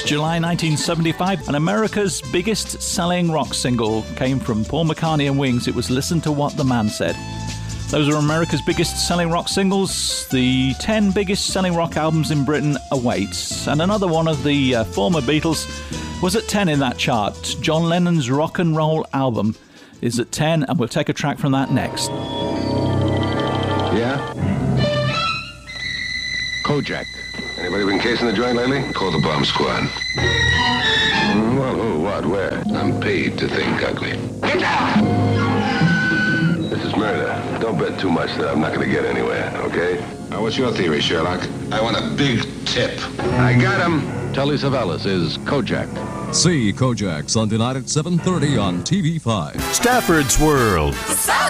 July 1975, and America's biggest selling rock single came from Paul McCartney and Wings. It was Listen to What the Man Said. Those are America's biggest selling rock singles. The 10 biggest selling rock albums in Britain awaits. And another one of the former Beatles was at 10 in that chart. John Lennon's rock and roll album is at 10, and we'll take a track from that next. Yeah? Kojak. Anybody been casing the joint lately? Call the bomb squad. Well, who, what, where? I'm paid to think ugly. Get down! This is murder. Don't bet too much that I'm not going to get anywhere, okay? Now, what's your theory, Sherlock? I want a big tip. I got him. Telly Savalas is Kojak. See Kojak Sunday night at 7:30 on TV5. Stafford's World.